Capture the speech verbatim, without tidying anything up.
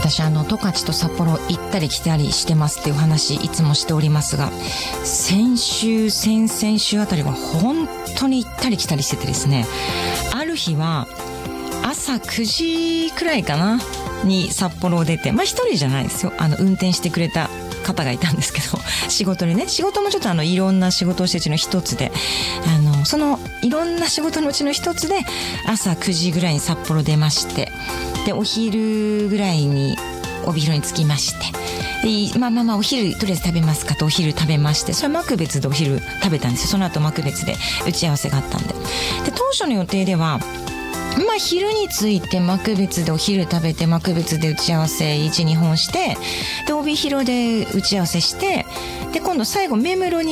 私あの十勝と札幌行ったり来たりしてますっていう話いつもしておりますが、先週先々週あたりは本当に行ったり来たりしててですね、ある日は朝くじくらいかなに札幌を出て、まあ一人じゃないですよ、あの運転してくれた方がいたんですけど、仕事でね、仕事もちょっとあのいろんな仕事をしてるうちの一つで、あのそのいろんな仕事のうちの一つで朝くじぐらいに札幌出まして、でお昼ぐらいに帯広に着きまして、でまあまあまあお昼とりあえず食べますかとお昼食べまして、それは幕別でお昼食べたんですよ。その後幕別で打ち合わせがあったんで、で当初の予定ではまあ昼に着いて幕別でお昼食べて幕別で打ち合わせいち、にほんして、で帯広で打ち合わせして、で今度最後目室に